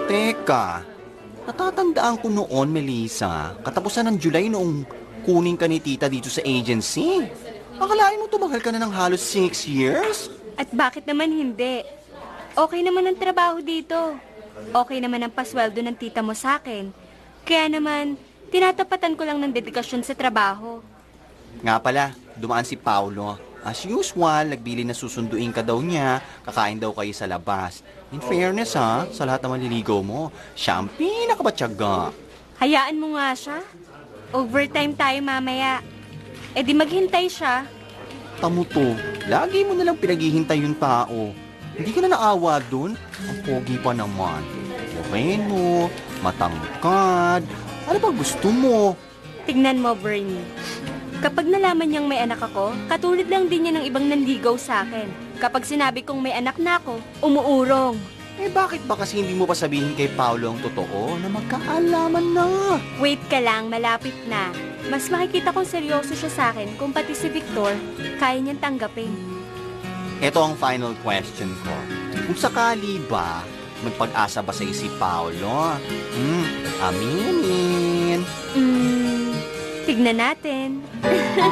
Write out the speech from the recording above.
Teka, natatandaan ko noon, Melissa, katapusan ng July noong kunin ka ni tita dito sa agency. Akalain mo tumagal ka na ng halos 6 years? At bakit naman hindi? Okay naman ang trabaho dito. Okay naman ang pasweldo ng tita mo sa akin. Kaya naman, tinatapatan ko lang ng dedikasyon sa trabaho. Nga pala, dumaan si Paulo. As usual, nagbili na susunduin ka daw niya, kakain daw kayo sa labas. In fairness ha, sa lahat ng maliligaw mo, siya ang pinakabatyaga. Hayaan mo nga siya. Overtime tayo mamaya. E di maghintay siya. Tamo to, lagi mo nalang pinaghihintay yung tao. Hindi ka na naawa dun? Ang pogi pa naman. Moreno, matangkad. Ano ba gusto mo? Tignan mo, Bernie. Kapag nalaman niyang may anak ako, katulad lang din niya ng ibang nanligaw sa akin. Kapag sinabi kong may anak na ako, umuurong. Eh bakit ba kasi hindi mo pa sabihin kay Paolo ang totoo na magkaalaman na? Wait ka lang, malapit na. Mas makikita kong seryoso siya sa akin kung pati si Victor, kaya niyang tanggapin. Ito ang final question ko. Kung sakali ba, may pag-asa ba sa si Paolo? Aminin. Tignan natin.